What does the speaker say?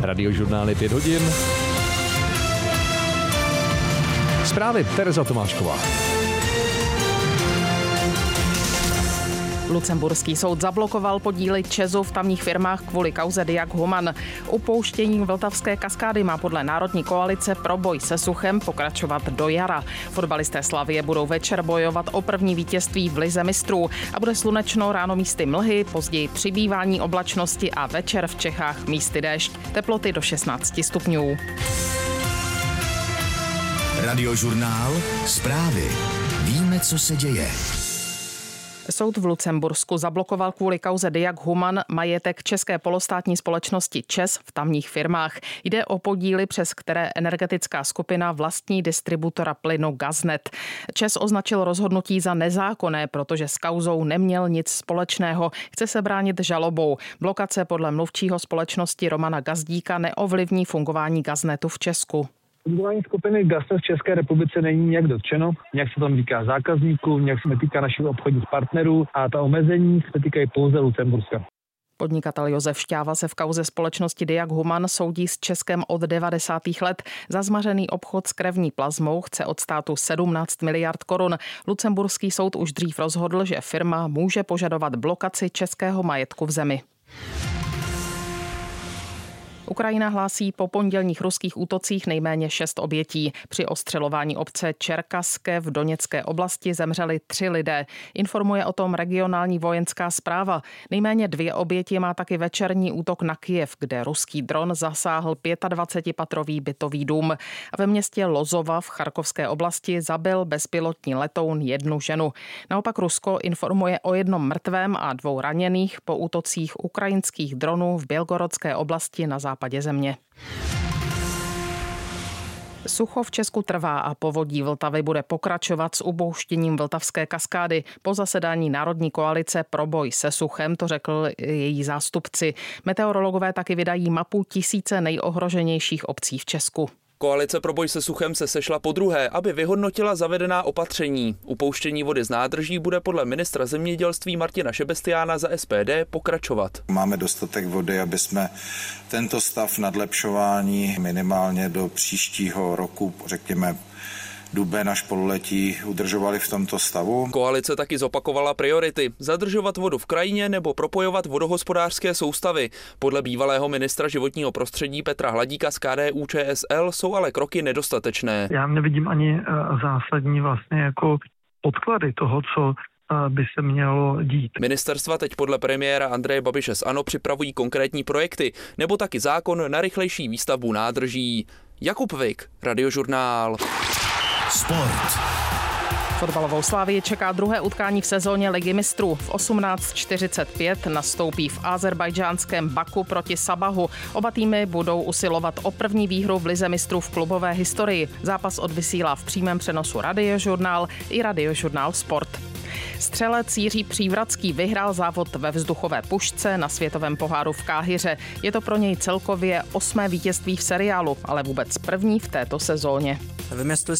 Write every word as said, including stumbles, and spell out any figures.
Radiožurnály pět hodin. Zprávy Tereza Tomášková. Lucemburský soud zablokoval podíly ČEZu v tamních firmách kvůli kauze Diag Human. Upouštění vltavské kaskády má podle Národní koalice pro boj se suchem pokračovat do jara. Fotbalisté Slavie budou večer bojovat o první vítězství v lize mistrů a bude slunečno, ráno místy mlhy, později přibývání oblačnosti a večer v Čechách místy déšť. Teploty do šestnáct stupňů. Radiožurnál. Zprávy. Víme, co se děje. Soud v Lucembursku zablokoval kvůli kauze Diag Human majetek české polostátní společnosti ČEZ v tamních firmách. Jde o podíly, přes které energetická skupina vlastní distributora plynu Gaznet. ČEZ označil rozhodnutí za nezákonné, protože s kauzou neměl nic společného. Chce se bránit žalobou. Blokace podle mluvčího společnosti Romana Gazdíka neovlivní fungování Gaznetu v Česku. Fungování skupiny Gaznet v České republice není nějak dotčeno, nějak se tam týká zákazníků, nějak se netýká našich obchodních partnerů a ta omezení se týkají pouze Lucemburska. Podnikatel Josef Šťáva se v kauze společnosti Diag Human soudí s Českem od devadesátých let. Za zmařený obchod s krevní plazmou chce od státu sedmnáct miliard korun. Lucemburský soud už dřív rozhodl, že firma může požadovat blokaci českého majetku v zemi. Ukrajina hlásí po pondělních ruských útocích nejméně šest obětí. Při ostřelování obce Čerkaské v Doněcké oblasti zemřeli tři lidé. Informuje o tom regionální vojenská správa. Nejméně dvě oběti má taky večerní útok na Kyjev, kde ruský dron zasáhl dvacetipatrový bytový dům. A ve městě Lozova v Charkovské oblasti zabil bezpilotní letoun jednu ženu. Naopak Rusko informuje o jednom mrtvém a dvou raněných po útocích ukrajinských dronů v Bělgorodské oblasti na západě země. Sucho v Česku trvá a povodí Vltavy bude pokračovat s upouštěním vltavské kaskády. Po zasedání Národní koalice pro boj se suchem to řekl její zástupci. Meteorologové taky vydají mapu tisíce nejohroženějších obcí v Česku. Koalice pro boj se suchem se sešla podruhé, aby vyhodnotila zavedená opatření. Upouštění vody z nádrží bude podle ministra zemědělství Martina Šebestiána za S P D pokračovat. Máme dostatek vody, aby jsme tento stav nadlepšování minimálně do příštího roku, řekněme, duben až pololetí udržovali v tomto stavu. Koalice taky zopakovala priority. Zadržovat vodu v krajině nebo propojovat vodohospodářské soustavy. Podle bývalého ministra životního prostředí Petra Hladíka z K D U Č S L jsou ale kroky nedostatečné. Já nevidím ani zásadní vlastně jako podklady toho, co by se mělo dít. Ministerstva teď podle premiéra Andreje Babiše z ANO připravují konkrétní projekty, nebo taky zákon na rychlejší výstavbu nádrží. Jakub Vik, Radiožurnál. Sport. Fotbalovou Slavii čeká druhé utkání v sezóně Ligy mistrů. V osmnáct čtyřicet pět nastoupí v azerbajdžánském Baku proti Sabahu. Oba týmy budou usilovat o první výhru v Lize mistrů v klubové historii. Zápas odvysílá v přímém přenosu Radiožurnál i Radiožurnál Sport. Střelec Jiří Přívratský vyhrál závod ve vzduchové pušce na světovém poháru v Káhiře. Je to pro něj celkově osmé vítězství v seriálu, ale vůbec první v této sezóně. Vymysleli